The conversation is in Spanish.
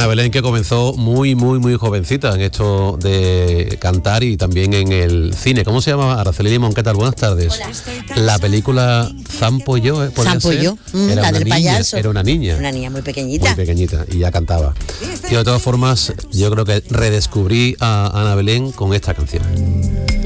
Ana Belén, que comenzó muy jovencita en esto de cantar y también en el cine. ¿Cómo se llama? Araceli Limón, ¿qué tal? Buenas tardes. Hola. La película Zampo y yo, Zampo y yo, la del payaso. Era una niña. Una niña muy pequeñita. Muy pequeñita, y ya cantaba. Y de todas formas, yo creo que redescubrí a Ana Belén con esta canción.